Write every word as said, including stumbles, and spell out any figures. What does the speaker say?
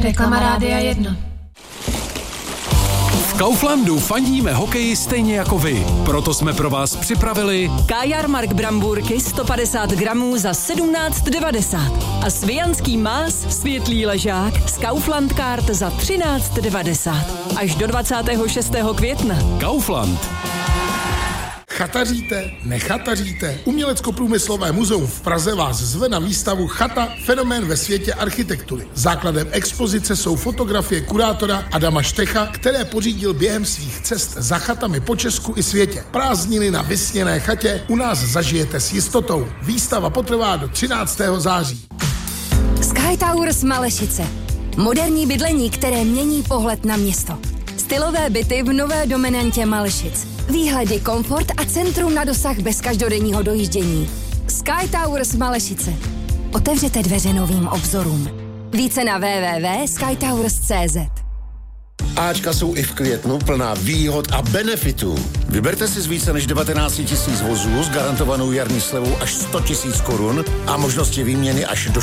Reklama Rádia jedna. V Kauflandu fandíme hokeji stejně jako vy. Proto jsme pro vás připravili Kajarmark brambůrky sto padesát gramů za sedmnáct devadesát a svijanský más světlý ležák z Kaufland Card za třináct devadesát. Až do dvacátého šestého května. Kaufland. Chataříte? Nechataříte? Umělecko-průmyslové muzeum v Praze vás zve na výstavu Chata – fenomén ve světě architektury. Základem expozice jsou fotografie kurátora Adama Štecha, které pořídil během svých cest za chatami po Česku i světě. Prázdniny na vysněné chatě u nás zažijete s jistotou. Výstava potrvá do třináctého září. Sky Towers Malešice. Moderní bydlení, které mění pohled na město. Stylové byty v nové dominantě Malešic. Výhledy, komfort a centrum na dosah bez každodenního dojíždění. Sky Towers Malešice. Otevřete dveře novým obzorům. Více na w w w tečka sky towers tečka c z. Ačka jsou i v květnu plná výhod a benefitů. Vyberte si z více než devatenáct tisíc vozů s garantovanou jarní slevou až sto tisíc korun a možnosti výměny až do